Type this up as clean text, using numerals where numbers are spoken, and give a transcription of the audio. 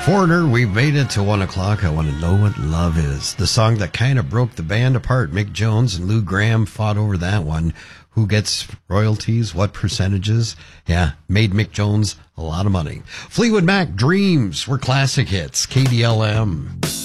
Foreigner, we've made it to 1 o'clock. I want to know what love is. The song that kind of broke the band apart. Mick Jones and Lou Gramm fought over that one. Who gets royalties? What percentages? Yeah, made Mick Jones a lot of money. Fleetwood Mac, Dreams were classic hits. KDLM.